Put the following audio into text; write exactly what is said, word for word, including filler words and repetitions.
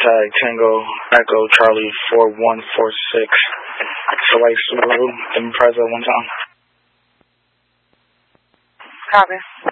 Tag Tango Echo Charlie four one four six. Select Subaru. Impreza one time. Copy.